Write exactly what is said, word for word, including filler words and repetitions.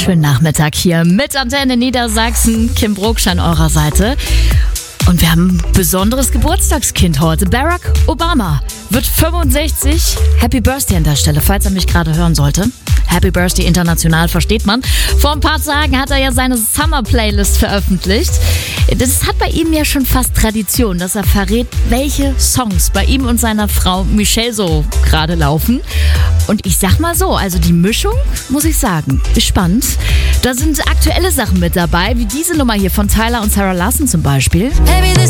wunderschönen Nachmittag hier mit Antenne Niedersachsen. Kim Brugsch an eurer Seite. Und wir haben ein besonderes Geburtstagskind heute. Barack Obama wird fünfundsechzig. Happy Birthday an der Stelle, falls er mich gerade hören sollte. Happy Birthday international, versteht man. Vor ein paar Tagen hat er ja seine Summer-Playlist veröffentlicht. Das hat bei ihm ja schon fast Tradition, dass er verrät, welche Songs bei ihm und seiner Frau Michelle so gerade laufen. Und ich sag mal so, also die Mischung, muss ich sagen, ist spannend. Da sind aktuelle Sachen mit dabei, wie diese Nummer hier von Tyler und Sarah Larsson zum Beispiel.